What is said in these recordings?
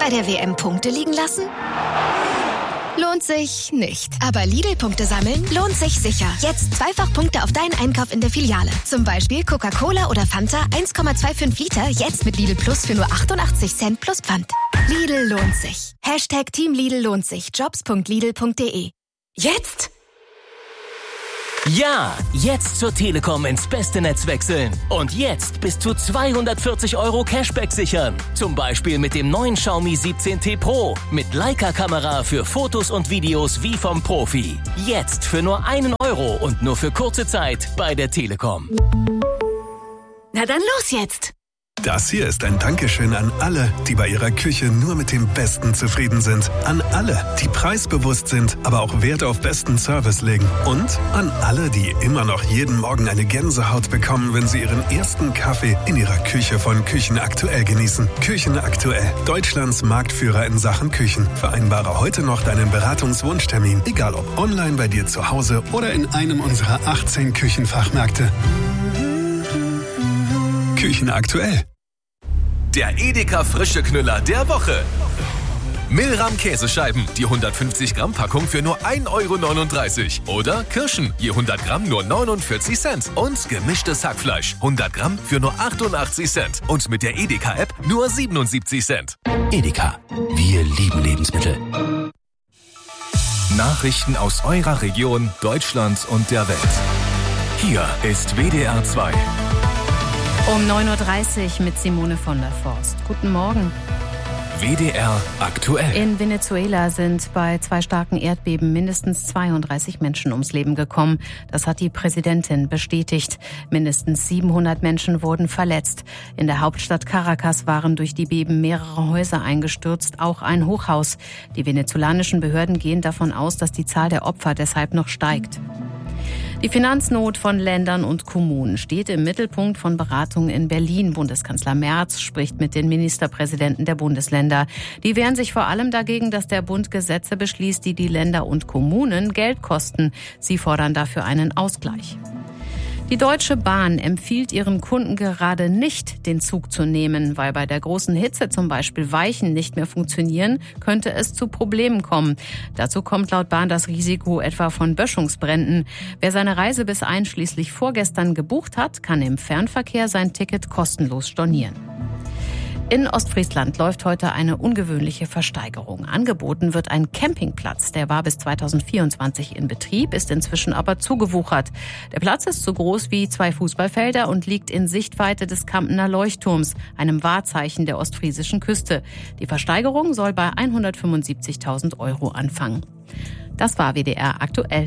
Bei der WM Punkte liegen lassen? Lohnt sich nicht. Aber Lidl-Punkte sammeln lohnt sich sicher. Jetzt Zweifach-Punkte auf deinen Einkauf in der Filiale. Zum Beispiel Coca-Cola oder Fanta 1,25 Liter, jetzt mit Lidl Plus für nur 88 Cent plus Pfand. Lidl lohnt sich. #Team Lidl lohnt sich. Jobs.lidl.de. Jetzt? Ja, jetzt zur Telekom ins beste Netz wechseln. Und jetzt bis zu 240 € Cashback sichern. Zum Beispiel mit dem neuen Xiaomi 17T Pro. Mit Leica-Kamera für Fotos und Videos wie vom Profi. Jetzt für nur 1 € und nur für kurze Zeit bei der Telekom. Na dann los jetzt! Das hier ist ein Dankeschön an alle, die bei ihrer Küche nur mit dem Besten zufrieden sind. An alle, die preisbewusst sind, aber auch Wert auf besten Service legen. Und an alle, die immer noch jeden Morgen eine Gänsehaut bekommen, wenn sie ihren ersten Kaffee in ihrer Küche von Küchen Aktuell genießen. Küchen Aktuell, Deutschlands Marktführer in Sachen Küchen. Vereinbare heute noch deinen Beratungswunschtermin, egal ob online bei dir zu Hause oder in einem unserer 18 Küchenfachmärkte. Küchen Aktuell. Der Edeka frische Knüller der Woche. Milram Käsescheiben, die 150 Gramm Packung für nur 1,39 € Oder Kirschen, je 100 Gramm nur 49 Cent. Und gemischtes Hackfleisch, 100 Gramm für nur 88 Cent. Und mit der Edeka-App nur 77 Cent. Edeka, wir lieben Lebensmittel. Nachrichten aus eurer Region, Deutschland und der Welt. Hier ist WDR 2. Um 9:30 Uhr mit Simone von der Forst. Guten Morgen. WDR aktuell. In Venezuela sind bei 2 starken Erdbeben mindestens 32 Menschen ums Leben gekommen. Das hat die Präsidentin bestätigt. Mindestens 700 Menschen wurden verletzt. In der Hauptstadt Caracas waren durch die Beben mehrere Häuser eingestürzt, auch ein Hochhaus. Die venezolanischen Behörden gehen davon aus, dass die Zahl der Opfer deshalb noch steigt. Die Finanznot von Ländern und Kommunen steht im Mittelpunkt von Beratungen in Berlin. Bundeskanzler Merz spricht mit den Ministerpräsidenten der Bundesländer. Die wehren sich vor allem dagegen, dass der Bund Gesetze beschließt, die die Länder und Kommunen Geld kosten. Sie fordern dafür einen Ausgleich. Die Deutsche Bahn empfiehlt ihren Kunden gerade nicht, den Zug zu nehmen, weil bei der großen Hitze zum Beispiel Weichen nicht mehr funktionieren, könnte es zu Problemen kommen. Dazu kommt laut Bahn das Risiko etwa von Böschungsbränden. Wer seine Reise bis einschließlich vorgestern gebucht hat, kann im Fernverkehr sein Ticket kostenlos stornieren. In Ostfriesland läuft heute eine ungewöhnliche Versteigerung. Angeboten wird ein Campingplatz. Der war bis 2024 in Betrieb, ist inzwischen aber zugewuchert. Der Platz ist so groß wie 2 Fußballfelder und liegt in Sichtweite des Kampener Leuchtturms, einem Wahrzeichen der ostfriesischen Küste. Die Versteigerung soll bei 175.000 € anfangen. Das war WDR aktuell.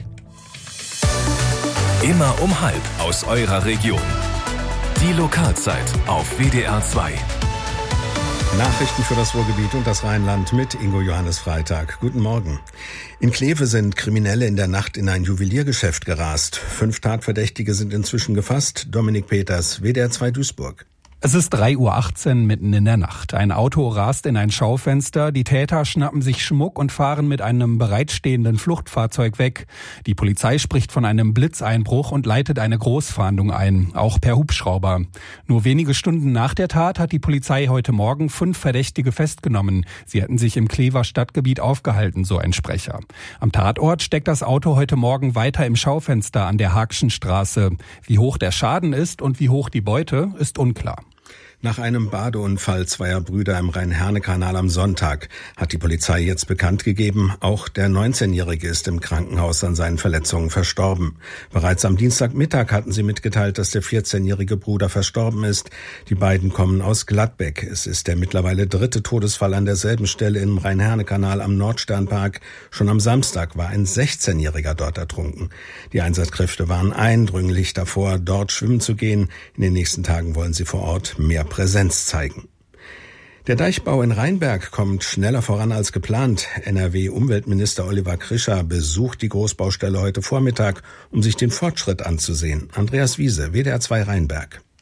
Immer um 12 aus eurer Region. Die Lokalzeit auf WDR 2. Nachrichten für das Ruhrgebiet und das Rheinland mit Ingo Johannes Freitag. Guten Morgen. In Kleve sind Kriminelle in der Nacht in ein Juweliergeschäft gerast. 5 Tatverdächtige sind inzwischen gefasst. Dominik Peters, WDR 2 Duisburg. Es ist 3:18 Uhr mitten in der Nacht. Ein Auto rast in ein Schaufenster. Die Täter schnappen sich Schmuck und fahren mit einem bereitstehenden Fluchtfahrzeug weg. Die Polizei spricht von einem Blitzeinbruch und leitet eine Großfahndung ein, auch per Hubschrauber. Nur wenige Stunden nach der Tat hat die Polizei heute Morgen 5 Verdächtige festgenommen. Sie hätten sich im Klever Stadtgebiet aufgehalten, so ein Sprecher. Am Tatort steckt das Auto heute Morgen weiter im Schaufenster an der Haagschen Straße. Wie hoch der Schaden ist und wie hoch die Beute, ist unklar. Nach einem Badeunfall zweier Brüder im Rhein-Herne-Kanal am Sonntag hat die Polizei jetzt bekannt gegeben, auch der 19-Jährige ist im Krankenhaus an seinen Verletzungen verstorben. Bereits am Dienstagmittag hatten sie mitgeteilt, dass der 14-jährige Bruder verstorben ist. Die beiden kommen aus Gladbeck. Es ist der mittlerweile 3. Todesfall an derselben Stelle im Rhein-Herne-Kanal am Nordsternpark. Schon am Samstag war ein 16-Jähriger dort ertrunken. Die Einsatzkräfte waren eindringlich davor, dort schwimmen zu gehen. In den nächsten Tagen wollen sie vor Ort mehr Präsenz zeigen. Der Deichbau in Rheinberg kommt schneller voran als geplant. NRW-Umweltminister Oliver Krischer besucht die Großbaustelle heute Vormittag, um sich den Fortschritt anzusehen. Andreas Wiese, WDR 2 Rheinberg.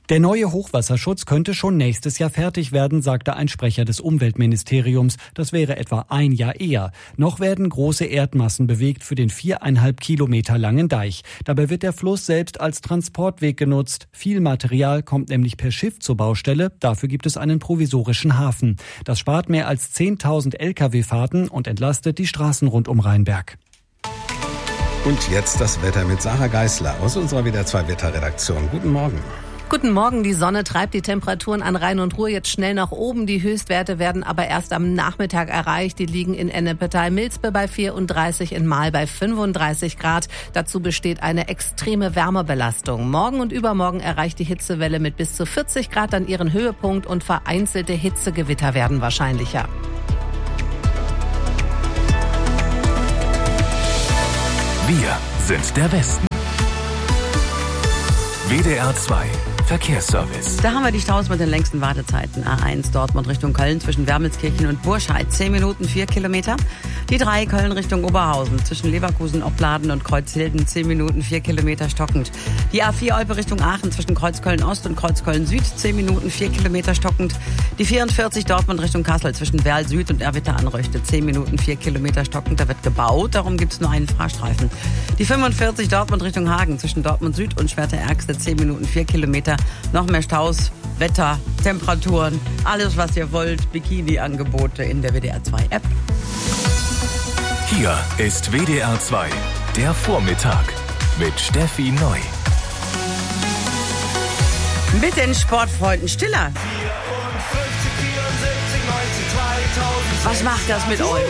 Der neue Hochwasserschutz könnte schon nächstes Jahr fertig werden, sagte ein Sprecher des Umweltministeriums. Das wäre etwa ein Jahr eher. Noch werden große Erdmassen bewegt für den 4,5 Kilometer langen Deich. Dabei wird der Fluss selbst als Transportweg genutzt. Viel Material kommt nämlich per Schiff zur Baustelle. Dafür gibt es einen provisorischen Hafen. Das spart mehr als 10.000 Lkw-Fahrten und entlastet die Straßen rund um Rheinberg. Und jetzt das Wetter mit Sarah Geisler aus unserer WDR 2 Wetterredaktion. Guten Morgen. Guten Morgen, die Sonne treibt die Temperaturen an Rhein und Ruhr jetzt schnell nach oben. Die Höchstwerte werden aber erst am Nachmittag erreicht. Die liegen in Ennepetal-Milzbe bei 34, in Mahl bei 35 Grad. Dazu besteht eine extreme Wärmebelastung. Morgen und übermorgen erreicht die Hitzewelle mit bis zu 40 Grad an ihren Höhepunkt und vereinzelte Hitzegewitter werden wahrscheinlicher. Wir sind der Westen. WDR 2 Verkehrsservice. Da haben wir die Staus mit den längsten Wartezeiten. A1 Dortmund Richtung Köln zwischen Wermelskirchen und Burscheid 10 Minuten 4 Kilometer. Die 3 Köln Richtung Oberhausen zwischen Leverkusen, Opladen und Kreuzhilden 10 Minuten 4 Kilometer stockend. Die A4 Olpe Richtung Aachen zwischen Kreuzköln Ost und Kreuzköln Süd 10 Minuten 4 Kilometer stockend. Die 44 Dortmund Richtung Kassel zwischen Werl Süd und Erwitter Anröchte 10 Minuten 4 Kilometer stockend. Da wird gebaut, darum gibt es nur einen Fahrstreifen. Die 45 Dortmund Richtung Hagen zwischen Dortmund Süd und Schwerte-Ergste 10 Minuten 4 Kilometer. Noch mehr Staus, Wetter, Temperaturen, alles was ihr wollt. Bikini-Angebote in der WDR 2 App. Hier ist WDR 2, der Vormittag mit Steffi Neu. Mit den Sportfreunden Stiller. Was macht das mit euch?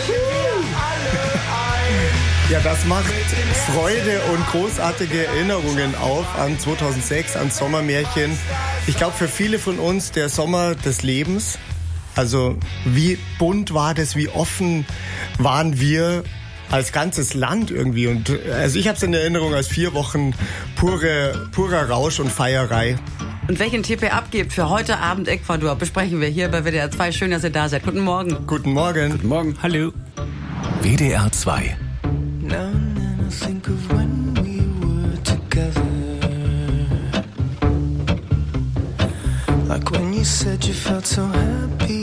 Ja, das macht Freude und großartige Erinnerungen auf an 2006, an Sommermärchen. Ich glaube, für viele von uns der Sommer des Lebens. Also wie bunt war das, wie offen waren wir als ganzes Land irgendwie. Und also ich habe es in Erinnerung als 4 Wochen purer Rausch und Feierei. Und welchen Tipp ihr abgebt für heute Abend Ecuador, besprechen wir hier bei WDR 2. Schön, dass ihr da seid. Guten Morgen. Guten Morgen. Guten Morgen. Hallo. WDR 2. Now and then I think of when we were together. Like when you said you felt so happy